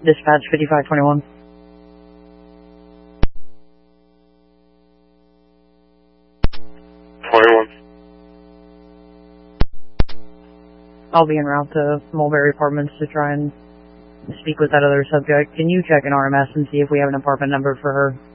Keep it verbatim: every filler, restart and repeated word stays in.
Dispatch fifty-five twenty-one. twenty-one. I'll be en route to Mulberry Apartments to try and speak with that other subject. Can you check an R M S and see if we have an apartment number for her?